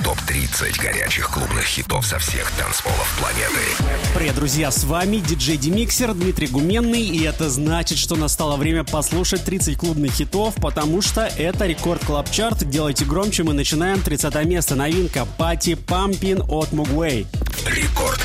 ТОП-30 горячих клубных хитов со всех танцполов планеты. Привет, друзья, с вами диджей Демиксер, Дмитрий Гуменный. И это значит, что настало время послушать 30 клубных хитов, потому что это Рекорд Клаб Чарт. Делайте громче, мы начинаем. 30 место, новинка Party Pumpin' от Mugway. Рекорд